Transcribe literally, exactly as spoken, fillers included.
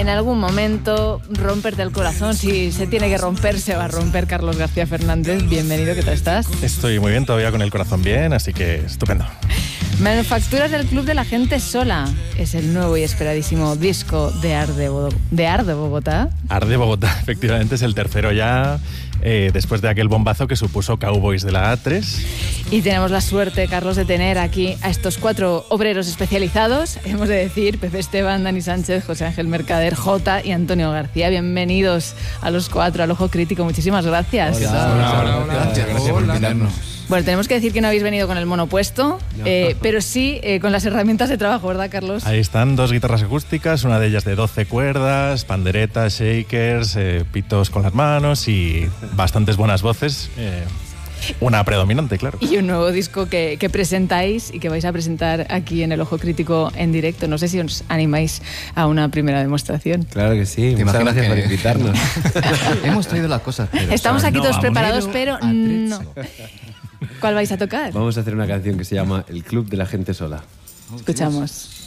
en algún momento romperte el corazón. Si se tiene que romper, se va a romper. Carlos García Fernández, bienvenido, ¿qué tal estás? Estoy muy bien, todavía con el corazón bien, así que estupendo. Manufacturas del Club de la Gente Sola es el nuevo y esperadísimo disco de Arde, Bo- de Arde Bogotá. Arde Bogotá, efectivamente, es el tercero ya, eh, después de aquel bombazo que supuso Cowboys de la A tres. Y tenemos la suerte, Carlos, de tener aquí a estos cuatro obreros especializados. Hemos de decir, Pepe Esteban, Dani Sánchez, José Ángel Mercader, Jota y Antonio García. Bienvenidos a los cuatro, al Ojo Crítico. Muchísimas gracias. Hola, hola, hola, hola. Muchas gracias por invitarnos. Bueno, tenemos que decir que no habéis venido con el mono puesto, no. eh, pero sí eh, con las herramientas de trabajo, ¿verdad, Carlos? Ahí están dos guitarras acústicas, una de ellas de doce cuerdas, panderetas, shakers, eh, pitos con las manos y bastantes buenas voces. Eh, una predominante, claro. Y un nuevo disco que, que presentáis y que vais a presentar aquí en el Ojo Crítico en directo. No sé si os animáis a una primera demostración. Claro que sí, muchas gracias que... por invitarnos. Hemos traído las cosas. Pero Estamos aquí no, todos preparados, pero no. ¿Cuál vais a tocar? Vamos a hacer una canción que se llama El Club de la Gente Sola. Escuchamos.